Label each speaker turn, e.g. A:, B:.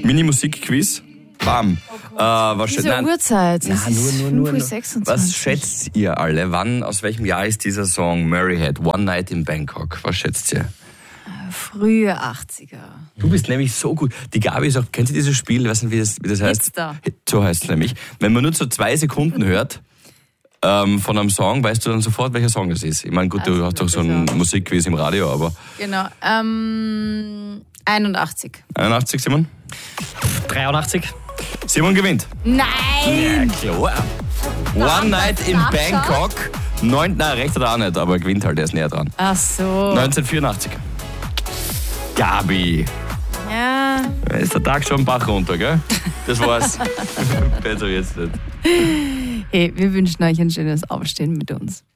A: Mini-Musik-Quiz. Bam.
B: Diese Uhrzeit. Es ist
A: nur.
B: 5:26.
A: Was schätzt ihr alle? Aus welchem Jahr ist dieser Song Murrayhead, One Night in Bangkok? Was schätzt ihr?
B: Frühe 80er.
A: Du bist nämlich so gut. Die Gabi ist auch, kennt ihr dieses Spiel? Ich weiß nicht, wie das heißt.
B: Hipster.
A: So heißt es nämlich. Wenn man nur so 2 Sekunden hört von einem Song, weißt du dann sofort, welcher Song es ist. Ich meine, gut, du hast doch so ein Musikquiz im Radio, aber...
B: Genau. 81.
A: 81, Simon?
C: 83.
A: Simon gewinnt.
B: Nein!
A: Ja, klar. One Night in Bangkok. Recht hat er auch nicht, aber er gewinnt halt, er ist näher dran.
B: Ach so.
A: 1984. Gabi.
B: Ja.
A: Da ist der Tag schon einen Bach runter, gell? Das war's. Besser jetzt nicht.
B: Hey, wir wünschen euch ein schönes Aufstehen mit uns.